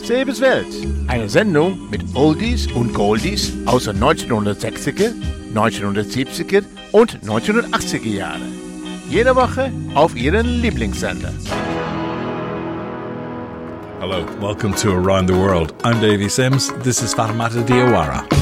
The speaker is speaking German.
Sebes Welt, eine Sendung mit Oldies und Goldies aus den 1960er, 1970er und 1980er Jahren. Jede Woche auf Ihren Lieblingssender. Hello, welcome to Around the World. I'm Davey Sims. This is Fatoumata Diawara.